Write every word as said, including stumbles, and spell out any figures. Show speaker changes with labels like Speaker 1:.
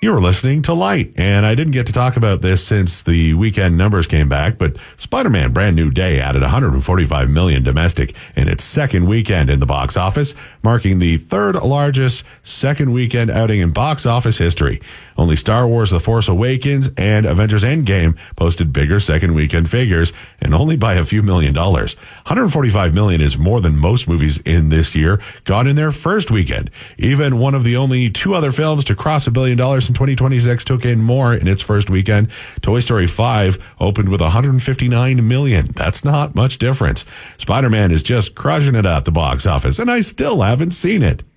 Speaker 1: You were listening to Light, and I didn't get to talk about this since the weekend numbers came back, but Spider-Man Brand New Day added one hundred forty-five million domestic in its second weekend in the box office, marking the third largest second weekend outing in box office history. Only Star Wars The Force Awakens and Avengers Endgame posted bigger second weekend figures, and only by a few million dollars. one hundred forty-five million is more than most movies in this year got in their first weekend. Even one of the only two other films to cross a billion dollars in twenty twenty-six took in more in its first weekend. Toy Story five opened with one hundred fifty-nine million. That's not much difference. Spider-Man is just crushing it at the box office, and I still haven't seen it.